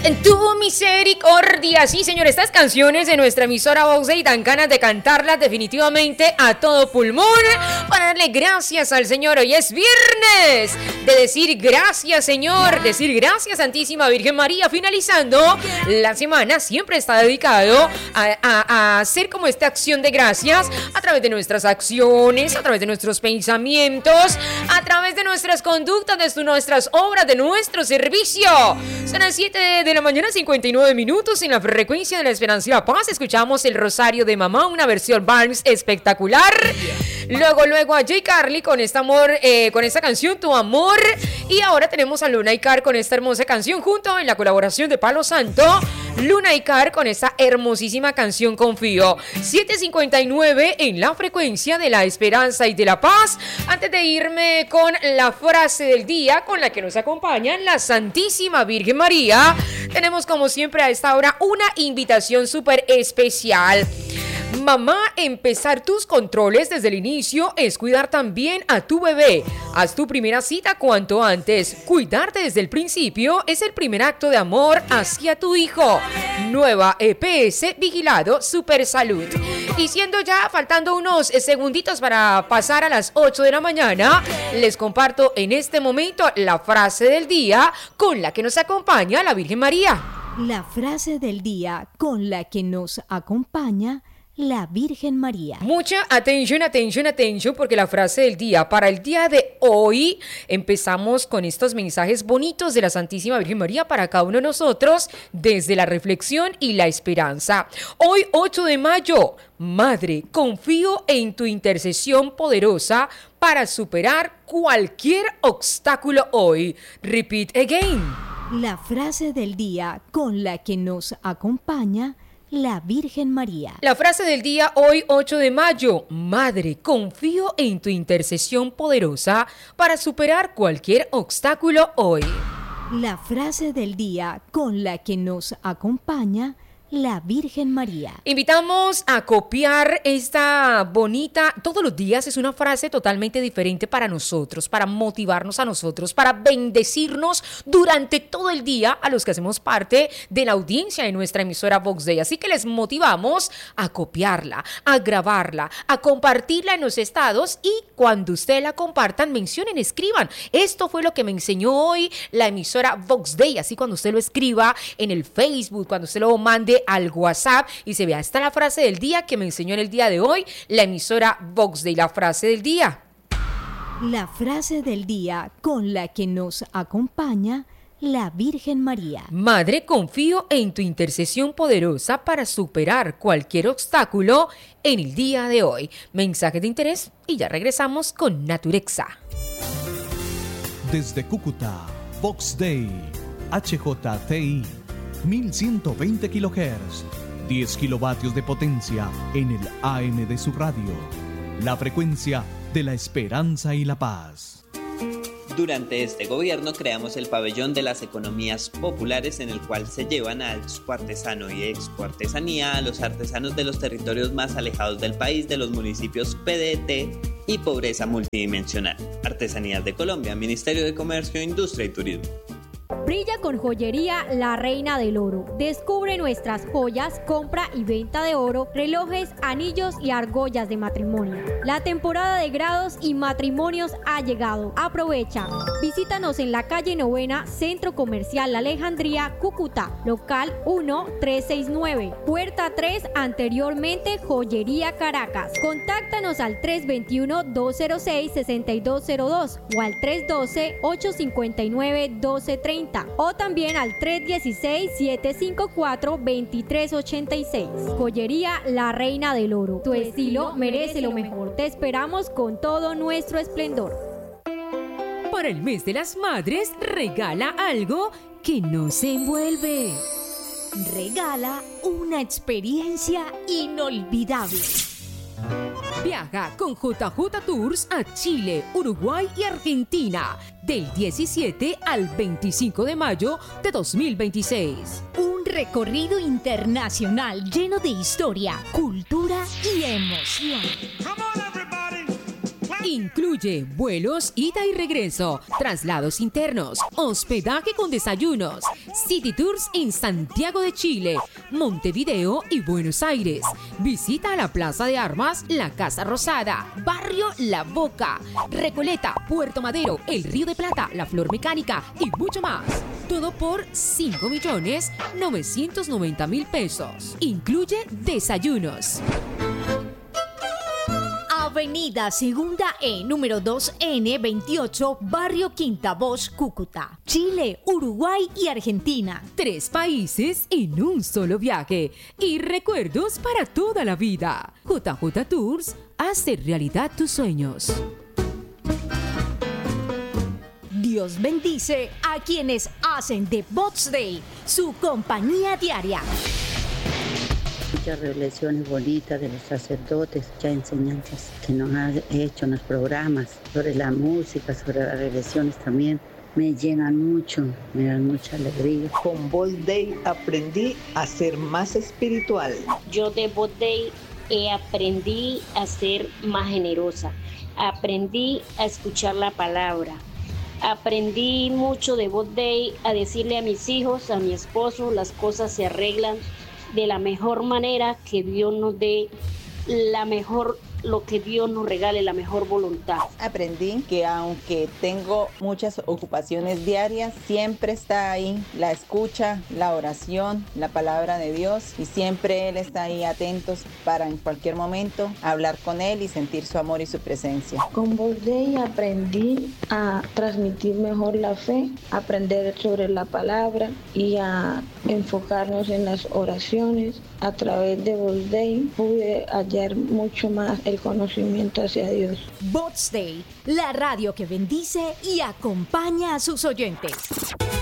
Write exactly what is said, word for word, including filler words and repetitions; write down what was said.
En tu misericordia. Sí, señor, estas canciones de nuestra emisora Vox Day dan ganas de cantarlas definitivamente a todo pulmón para darle gracias al Señor. Hoy es viernes de decir gracias, Señor, decir gracias, Santísima Virgen María. Finalizando la semana, siempre está dedicado a, a, a hacer como esta acción de gracias a través de nuestras acciones, a través de nuestros pensamientos, a través de nuestras conductas, de nuestras obras, de nuestro servicio. Son las siete de la mañana, cincuenta y nueve minutos, en la frecuencia de la esperanza y la paz. Escuchamos el Rosario de Mamá, una versión Barnes espectacular. Luego, luego a J. Carly con este amor, eh, con esta canción, Tu Amor. Y ahora tenemos a Luna y Car con esta hermosa canción, junto en la colaboración de Palo Santo. Luna y Car con esta hermosísima canción, Confío. siete cincuenta y nueve en la frecuencia de la esperanza y de la paz. Antes de irme con la frase del día con la que nos acompaña la Santísima Virgen María, tenemos como siempre a esta hora una invitación súper especial. Mamá, empezar tus controles desde el inicio es cuidar también a tu bebé. Haz tu primera cita cuanto antes. Cuidarte desde el principio es el primer acto de amor hacia tu hijo. Nueva E P S Vigilado Super Salud. Y siendo ya faltando unos segunditos para pasar a las ocho de la mañana, les comparto en este momento la frase del día con la que nos acompaña la Virgen María. La frase del día con la que nos acompaña la Virgen María. Mucha atención, atención, atención, porque la frase del día para el día de hoy empezamos con estos mensajes bonitos de la Santísima Virgen María para cada uno de nosotros desde la reflexión y la esperanza. Hoy, ocho de mayo, Madre, confío en tu intercesión poderosa para superar cualquier obstáculo hoy. Repeat again. La frase del día con la que nos acompaña la Virgen María. La frase del día hoy, ocho de mayo. Madre, confío en tu intercesión poderosa para superar cualquier obstáculo hoy. La frase del día con la que nos acompaña la Virgen María. Invitamos a copiar esta bonita, todos los días es una frase totalmente diferente para nosotros, para motivarnos a nosotros, para bendecirnos durante todo el día a los que hacemos parte de la audiencia de nuestra emisora Vox Day. Así que les motivamos a copiarla, a grabarla, a compartirla en los estados y cuando ustedes la compartan, mencionen, escriban. Esto fue lo que me enseñó hoy la emisora Vox Day. Así cuando usted lo escriba en el Facebook, cuando usted lo mande al WhatsApp y se vea, esta la frase del día que me enseñó en el día de hoy la emisora Vox Day. La frase del día. La frase del día con la que nos acompaña la Virgen María. Madre, confío en tu intercesión poderosa para superar cualquier obstáculo en el día de hoy. Mensaje de interés y ya regresamos con Naturexa. Desde Cúcuta, Vox Day, H J T I. mil ciento veinte kilohertz, diez kilovatios de potencia en el A M de su radio. La frecuencia de la esperanza y la paz. Durante este gobierno creamos el pabellón de las economías populares en el cual se llevan a Expo Artesano y Expo Artesanía a los artesanos de los territorios más alejados del país, de los municipios P D T y pobreza multidimensional. Artesanías de Colombia, Ministerio de Comercio, Industria y Turismo. Brilla con joyería La Reina del Oro. Descubre nuestras joyas, compra y venta de oro, relojes, anillos y argollas de matrimonio. La temporada de grados y matrimonios ha llegado. Aprovecha. Visítanos en la calle Novena, Centro Comercial La Alejandría, Cúcuta, local uno tres seis nueve, puerta tres, anteriormente Joyería Caracas. Contáctanos al tres dos uno, dos cero seis, seis dos cero dos o al tres uno dos, ocho cinco nueve, uno dos tres cero o también al tres uno seis, siete cinco cuatro, dos tres ocho seis. Joyería La Reina del Oro. Tu estilo merece lo mejor. Te esperamos con todo nuestro esplendor. Para el mes de las madres, regala algo que no se envuelve. Regala una experiencia inolvidable. Viaja con J J Tours a Chile, Uruguay y Argentina del diecisiete al veinticinco de mayo de dos mil veintiséis. Un recorrido internacional lleno de historia, cultura y emoción. Incluye vuelos, ida y regreso, traslados internos, hospedaje con desayunos, City Tours en Santiago de Chile, Montevideo y Buenos Aires. Visita a la Plaza de Armas, la Casa Rosada, Barrio La Boca, Recoleta, Puerto Madero, El Río de Plata, La Flor Mecánica y mucho más. Todo por cinco millones novecientos noventa mil pesos. Incluye desayunos. Avenida Segunda E, número dos N veintiocho, Barrio Quinta Voz, Cúcuta. Chile, Uruguay y Argentina. Tres países en un solo viaje y recuerdos para toda la vida. J J Tours hace realidad tus sueños. Dios bendice a quienes hacen de Box Day su compañía diaria. Muchas revelaciones bonitas de los sacerdotes, muchas enseñanzas que nos han hecho en los programas, sobre la música, sobre las revelaciones también. Me llenan mucho, me dan mucha alegría. Con Box Day aprendí a ser más espiritual. Yo de Box Day eh, aprendí a ser más generosa, aprendí a escuchar la palabra. Aprendí mucho de Box Day a decirle a mis hijos, a mi esposo, las cosas se arreglan de la mejor manera, que Dios nos dé la mejor, lo que Dios nos regale, la mejor voluntad. Aprendí que aunque tengo muchas ocupaciones diarias, siempre está ahí la escucha, la oración, la palabra de Dios, y siempre Él está ahí atentos para en cualquier momento hablar con Él y sentir su amor y su presencia. Con Box Day aprendí a transmitir mejor la fe, aprender sobre la palabra y a enfocarnos en las oraciones. A través de Box Day pude hallar mucho más el conocimiento hacia Dios. Box Day, la radio que bendice y acompaña a sus oyentes.